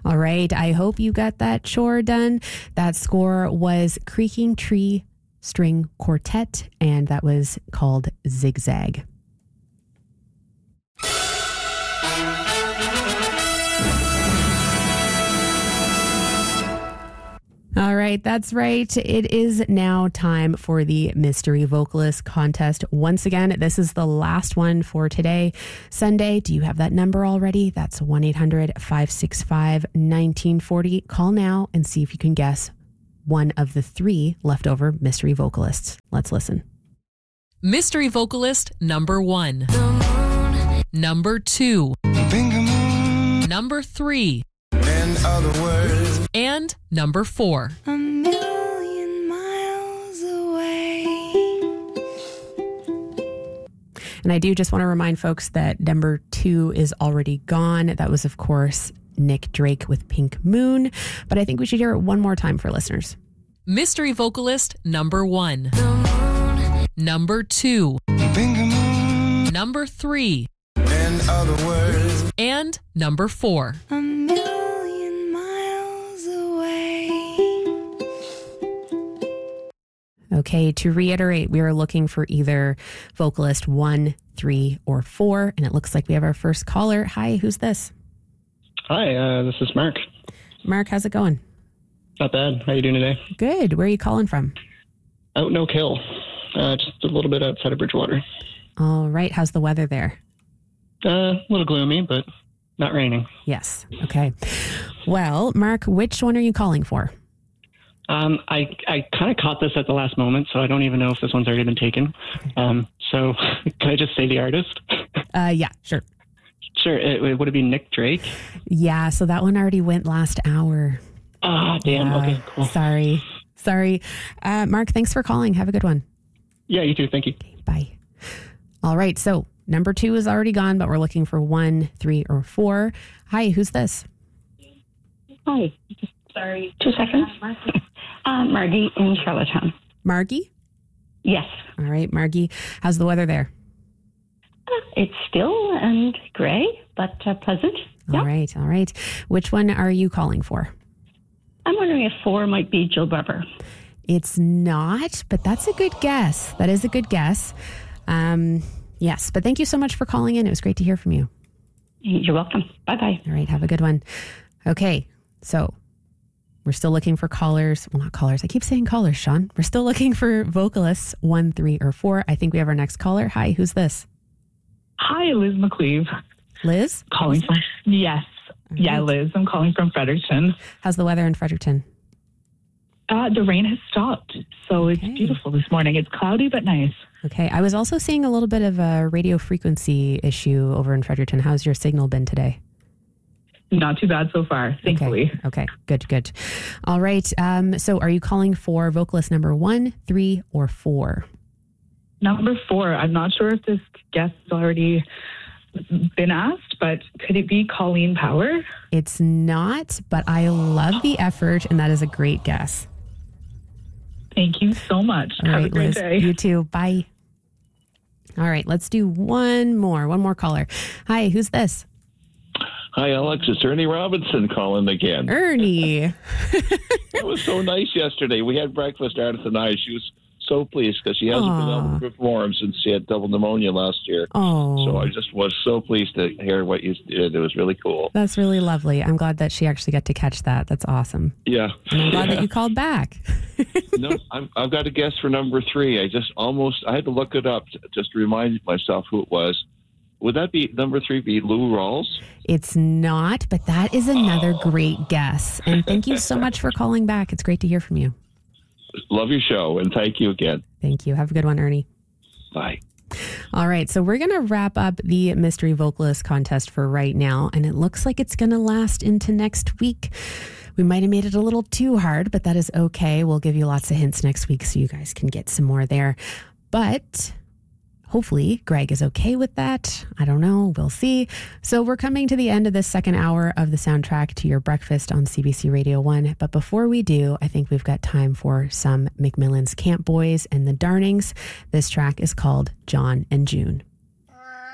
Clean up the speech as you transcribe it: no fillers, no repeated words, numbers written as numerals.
All right. I hope you got that chore done. That score was Creaking Tree String Quartet, and that was called Zigzag. All right, that's right. It is now time for the Mystery Vocalist Contest. Once again, this is the last one for today, Sunday. Do you have that number already? That's 1-800-565-1940. Call now and see if you can guess one of the 3 leftover mystery vocalists. Let's listen. Mystery vocalist number 1. Number 2. Number 3. In other words, and number 4. A million miles away. And I do just want to remind folks that number 2 is already gone. That was, of course, Nick Drake with Pink Moon. But I think we should hear it one more time for listeners. Mystery vocalist number 1. Number 2. Number 3. in other words, and number 4. A million miles away. Okay, to reiterate, we are looking for either vocalist 1, 3, or 4. And it looks like we have our first caller. Hi, who's this? Hi, this is Mark. Mark, how's it going? Not bad. How you doing today? Good. Where are you calling from? Out in Oak Hill, just a little bit outside of Bridgewater. All right. How's the weather there? A little gloomy, but not raining. Yes. Okay. Well, Mark, which one are you calling for? I kind of caught this at the last moment, so I don't even know if this one's already been taken. So can I just say the artist? Yeah, sure. Sure. Would it be Nick Drake? Yeah, so that one already went last hour. Ah, damn. Yeah, Okay, cool. Sorry. Mark, thanks for calling. Have a good one. Yeah, you too. Thank you. Okay, bye. All right, so number 2 is already gone, but we're looking for 1, 3, or 4. Hi, who's this? Hi. Sorry. 2 seconds. Margie in Charlottetown. Margie? Yes. All right, Margie. How's the weather there? It's still and gray, but pleasant. Yeah. All right. Which one are you calling for? I'm wondering if 4 might be Jill Barber. It's not, but that's a good guess. That is a good guess. Yes, but thank you so much for calling in. It was great to hear from you. You're welcome. Bye-bye. All right, have a good one. Okay, so we're still looking for callers. Well, not callers. I keep saying callers, Sean. We're still looking for vocalists 1, 3, or 4. I think we have our next caller. Hi, who's this? Hi, Liz McCleve. Liz? Calling from... Yes. All Yeah, right. Liz. I'm calling from Fredericton. How's the weather in Fredericton? The rain has stopped, so Okay. it's beautiful this morning. It's cloudy but nice. Okay, I was also seeing a little bit of a radio frequency issue over in Fredericton. How's your signal been today? Not too bad so far, thankfully. Okay, good. All right, so are you calling for vocalist number 1, 3, or 4? Number 4, I'm not sure if this guest has already been asked, but could it be Colleen Power? It's not, but I love the effort, and that is a great guess. Thank you so much. All Have right, a great Liz. day. You too. Bye. All right, let's do one more caller. Hi, who's this? Hi, Alex. It's Ernie Robinson calling again. Ernie. It was so nice yesterday. We had breakfast, Ardith and I. She was so pleased because she hasn't been able to perform since she had double pneumonia last year. Oh. So I just was so pleased to hear what you did. It was really cool. That's really lovely. I'm glad that she actually got to catch that. That's awesome. Yeah. And I'm glad that you called back. No, I've got a guess for number 3. I had to look it up just to remind myself who it was. Would that be number 3 be Lou Rawls? It's not, but that is another great guess. And thank you so much for calling back. It's great to hear from you. Love your show, and thank you again. Thank you. Have a good one, Ernie. Bye. All right, so we're going to wrap up the Mystery Vocalist Contest for right now, and it looks like it's going to last into next week. We might have made it a little too hard, but that is okay. We'll give you lots of hints next week so you guys can get some more there. But hopefully Greg is okay with that. I don't know. We'll see. So we're coming to the end of this second hour of the soundtrack to your breakfast on CBC Radio 1. But before we do, I think we've got time for some McMillan's Camp Boys and the Darnings. This track is called John and June.